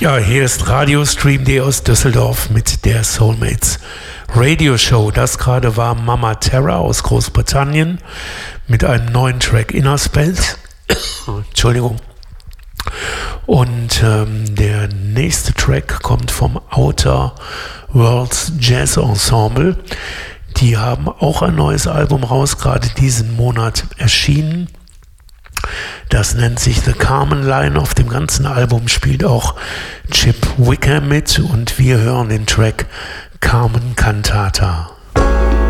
Ja, hier ist Radiostream.de aus Düsseldorf mit der Soulmates Radio Show. Das gerade war Mama Terra aus Großbritannien mit einem neuen Track Inner Space. Entschuldigung. Und der nächste Track kommt vom Outer Worlds Jazz Ensemble. Die haben auch ein neues Album raus, gerade diesen Monat erschienen. Das nennt sich The Carmen Line. Auf dem ganzen Album spielt auch Chip Wicker mit und wir hören den Track Carmen Cantata.